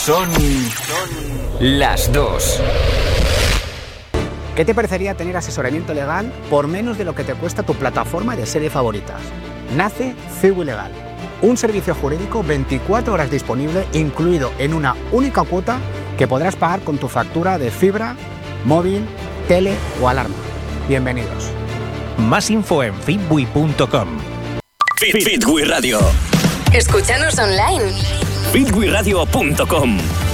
Son las 2. ¿Qué te parecería tener asesoramiento legal por menos de lo que te cuesta tu plataforma de series favoritas? Nace Ciwi Legal, un servicio jurídico 24 horas disponible, incluido en una única cuota que podrás pagar con tu factura de fibra, móvil, tele o alarma. Bienvenidos. Más info en fitwi.com. Fitwi Radio. Escúchanos online. fitwiradio.com.